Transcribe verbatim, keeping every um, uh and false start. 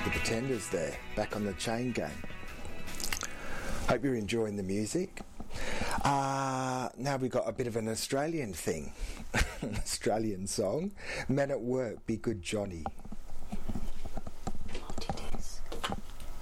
The Pretenders there, back on the chain gang. Hope you're enjoying the music. Uh, now we've got a bit of an Australian thing. An Australian song. Men at Work, Be Good Johnny.